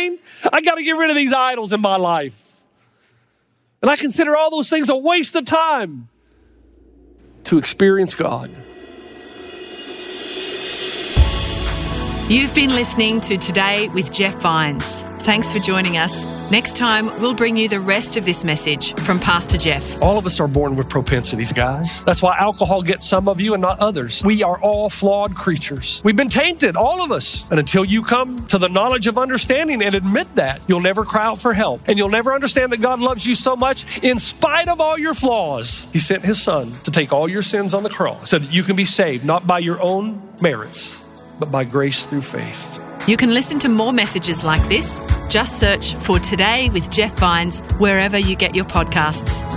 mean? I got to get rid of these idols in my life. And I consider all those things a waste of time to experience God. You've been listening to Today with Jeff Vines. Thanks for joining us. Next time, we'll bring you the rest of this message from Pastor Jeff. All of us are born with propensities, guys. That's why alcohol gets some of you and not others. We are all flawed creatures. We've been tainted, all of us. And until you come to the knowledge of understanding and admit that, you'll never cry out for help. And you'll never understand that God loves you so much in spite of all your flaws. He sent his son to take all your sins on the cross so that you can be saved, not by your own merits, but by grace through faith. You can listen to more messages like this. Just search for Today with Jeff Vines wherever you get your podcasts.